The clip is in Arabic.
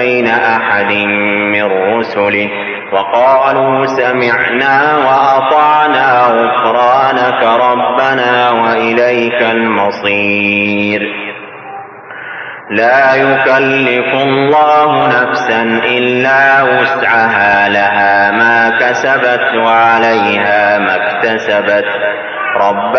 بين أحد من رسله وقالوا سمعنا وأطعنا غفرانك ربنا وإليك المصير. لا يكلف الله نفسا إلا وسعها لها ما كسبت وعليها ما اكتسبت. ربنا